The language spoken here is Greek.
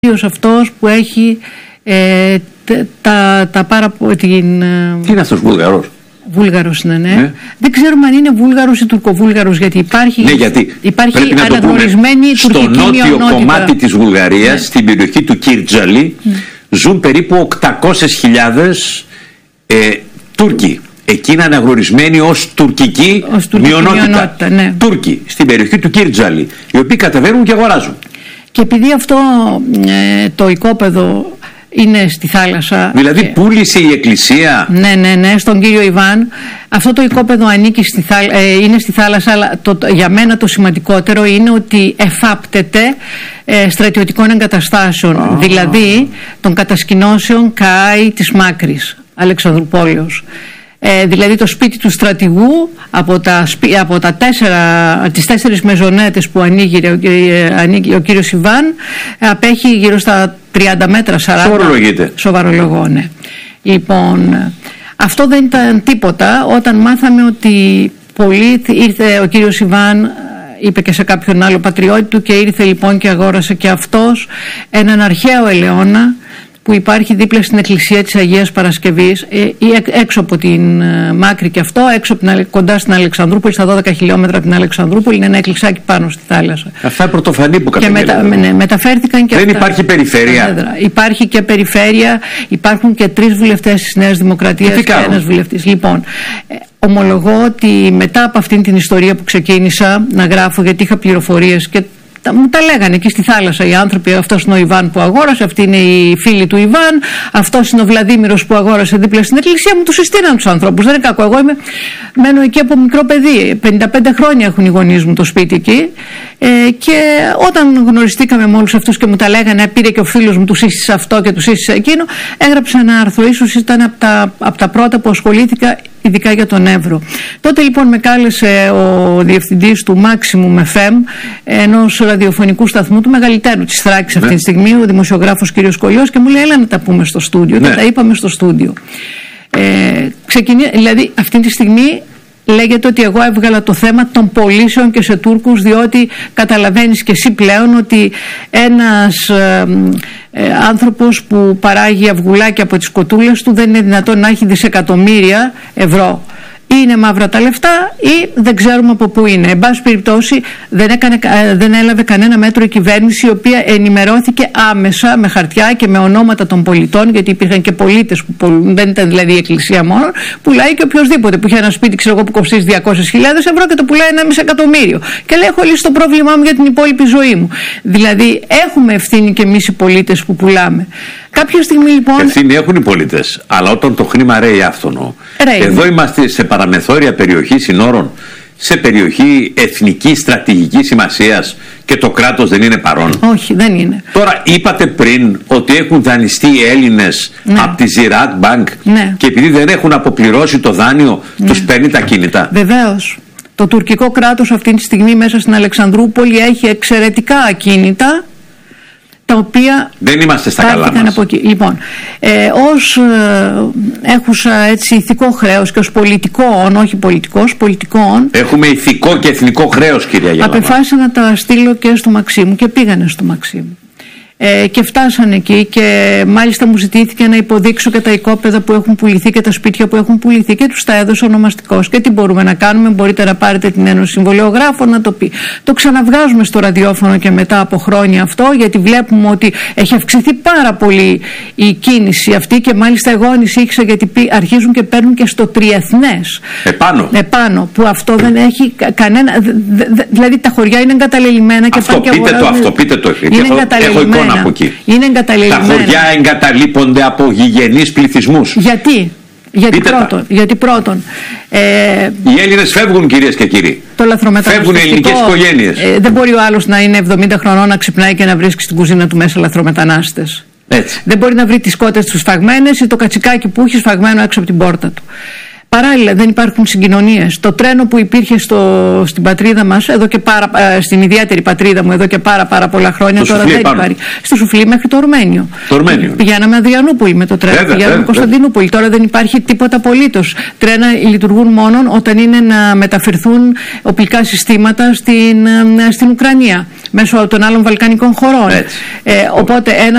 Κυρίως αυτός που έχει Τι είναι αυτός, Βούλγαρος? Βούλγαρος είναι, ναι. Δεν ξέρουμε αν είναι Βούλγαρος ή Τουρκοβούλγαρος, γιατί υπάρχει, υπάρχει αναγνωρισμένη τουρκική μειονότητα. Στο νότιο κομμάτι της Βουλγαρίας, στην περιοχή του Κίρτζαλη, ζουν περίπου 800.000 Τούρκοι. Εκεί είναι αναγνωρισμένοι ως τουρκική μειονότητα. Ναι. Τούρκοι στην περιοχή του Κίρτζαλη, οι οποίοι κατεβαίνουν και αγοράζουν. Και επειδή αυτό το οικόπεδο είναι στη θάλασσα. Δηλαδή πούλησε η εκκλησία. Ναι, στον κύριο Ιβάν. Αυτό το οικόπεδο ανήκει είναι στη θάλασσα, αλλά για μένα το σημαντικότερο είναι ότι εφάπτεται στρατιωτικών εγκαταστάσεων. Δηλαδή των κατασκηνώσεων ΚΑΗ της Μάκρης, Αλεξανδρουπόλεως. Δηλαδή το σπίτι του στρατηγού από τις 4 μεζονέτες που ανοίγει ο κύριος Ιβάν απέχει γύρω στα 30 μέτρα, 40. Σοβαρολογείται. Σοβαρολογώ, ναι. Λοιπόν, αυτό δεν ήταν τίποτα όταν μάθαμε ότι ήρθε ο κύριος Ιβάν, είπε και σε κάποιον άλλο πατριώτη του, και ήρθε λοιπόν και αγόρασε και αυτός έναν αρχαίο ελαιώνα που υπάρχει δίπλα στην εκκλησία της Αγίας Παρασκευής, έξω από την Μάκρη, και αυτό έξω κοντά στην Αλεξανδρούπολη, στα 12 χιλιόμετρα από την Αλεξανδρούπολη. Είναι ένα εκκλησάκι πάνω στη θάλασσα. Αυτά είναι πρωτοφανή που καταγγέλνουν. Μεταφέρθηκαν και δεν αυτά. Υπάρχει περιφέρεια. Υπάρχει και περιφέρεια. Υπάρχουν και 3 βουλευτές της Νέας Δημοκρατίας και ένας βουλευτής. Λοιπόν, ομολογώ ότι μετά από αυτήν την ιστορία που ξεκίνησα να γράφω, γιατί είχα πληροφορίες και μου τα λέγανε εκεί στη θάλασσα οι άνθρωποι, αυτός είναι ο Ιβάν που αγόρασε, αυτοί είναι οι φίλοι του Ιβάν, αυτός είναι ο Βλαδίμηρος που αγόρασε δίπλα στην εκκλησία. Μου τους συστήναν τους ανθρώπους, δεν είναι κακό. Εγώ μένω εκεί από μικρό παιδί, 55 χρόνια έχουν οι γονείς μου το σπίτι εκεί, και όταν γνωριστήκαμε με όλους αυτούς και μου τα λέγανε, πήρε και ο φίλος μου, του σύστησε αυτό και του σύστησε εκείνο, έγραψα ένα άρθρο, ίσως ήταν από τα πρώτα που ασχολήθηκα ειδικά για τον Εύρο. Τότε λοιπόν με κάλεσε ο διευθυντής του Maximum FM, ενός ραδιοφωνικού σταθμού του μεγαλύτερου της Θράκης αυτή τη στιγμή, ο δημοσιογράφος κ. Κολλιός, και μου λέει έλα να τα πούμε στο στούντιο. Και τα είπαμε στο στούντιο. Δηλαδή αυτή τη στιγμή λέγεται ότι εγώ έβγαλα το θέμα των πωλήσεων και σε Τούρκους, διότι καταλαβαίνεις και εσύ πλέον ότι ένας άνθρωπος που παράγει αυγουλάκια από τις κοτούλες του δεν είναι δυνατόν να έχει δισεκατομμύρια ευρώ. Είναι μαύρα τα λεφτά ή δεν ξέρουμε από πού είναι. Εν πάση περιπτώσει δεν έλαβε κανένα μέτρο η κυβέρνηση, η οποία ενημερώθηκε άμεσα με χαρτιά και με ονόματα των πολιτών, γιατί υπήρχαν και πολίτες που πουλούν, δεν ήταν δηλαδή η εκκλησία μόνο, πουλάει και οποιοδήποτε που είχε ένα σπίτι, ξέρω εγώ, που κοστίζει 200.000 ευρώ και το πουλάει 1,5 εκατομμύριο. Και λέει έχω λύσει το πρόβλημά μου για την υπόλοιπη ζωή μου. Δηλαδή έχουμε ευθύνη και εμείς οι πολίτες που πουλάμε. Κάποια στιγμή λοιπόν. Ευθύνη έχουν οι πολίτες, αλλά όταν το χρήμα ρέει άφθονο. Εδώ είμαστε σε παραμεθόρια περιοχή συνόρων, σε περιοχή εθνικής στρατηγικής σημασίας, και το κράτος δεν είναι παρόν. Όχι, δεν είναι. Τώρα είπατε πριν ότι έχουν δανειστεί οι Έλληνες από τη Ziraat Bank, και επειδή δεν έχουν αποπληρώσει το δάνειο, τους παίρνει τα κίνητα. Βεβαίως. Το τουρκικό κράτος αυτή τη στιγμή μέσα στην Αλεξανδρούπολη έχει εξαιρετικά ακίνητα, τα οποία δεν είμαστε στα καλά μας. Από εκεί. Λοιπόν, ως έχουσα έτσι ηθικό χρέος και ως πολιτικών, όχι πολιτικός, πολιτικών. Έχουμε ηθικό και εθνικό χρέος, κυρία Γιάλαβα. Απεφάσισα να τα στείλω και στο Μαξίμου, και πήγανε στο Μαξίμου. Και φτάσανε εκεί, και μάλιστα μου ζητήθηκε να υποδείξω και τα οικόπεδα που έχουν πουληθεί και τα σπίτια που έχουν πουληθεί, και τους τα έδωσα ονομαστικώς. Και τι μπορούμε να κάνουμε, μπορείτε να πάρετε την Ένωση Συμβολιογράφων να το πει. Το ξαναβγάζουμε στο ραδιόφωνο και μετά από χρόνια αυτό, γιατί βλέπουμε ότι έχει αυξηθεί πάρα πολύ η κίνηση αυτή, και μάλιστα εγώ ανησύχησα γιατί αρχίζουν και παίρνουν και στο τριεθνές. Επάνω, που αυτό δεν έχει κανένα. Δηλαδή τα χωριά είναι εγκαταλελειμμένα και αυτό, πείτε το. Είναι εγκαταλελειμμένα. Από εκεί. Είναι εγκαταλελειμμένα. Τα χωριά εγκαταλείπονται από γηγενείς πληθυσμούς. Γιατί πρώτον οι Έλληνες φεύγουν, κυρίες και κύριοι. Φεύγουν οι ελληνικές οικογένειες. Δεν μπορεί ο άλλος να είναι 70 χρονών να ξυπνάει και να βρίσκει στην κουζίνα του μέσα λαθρομετανάστες. Δεν μπορεί να βρει τις κότες του σφαγμένες ή το κατσικάκι που έχει σφαγμένο έξω από την πόρτα του. Παράλληλα δεν υπάρχουν συγκοινωνίες. Το τρένο που υπήρχε στην πατρίδα μας, στην ιδιαίτερη πατρίδα μου εδώ και πάρα πολλά χρόνια, τώρα δεν υπάρχει. Στο Σουφλί μέχρι το Ορμένιο. Πηγαίναμε Αδριανούπολη με το τρένο, πηγαίναμε Κωνσταντινούπολη. Τώρα δεν υπάρχει τίποτα απολύτως. Τρένα λειτουργούν μόνο όταν είναι να μεταφερθούν οπλικά συστήματα στην Ουκρανία μέσω των άλλων βαλκανικών χωρών. Οπότε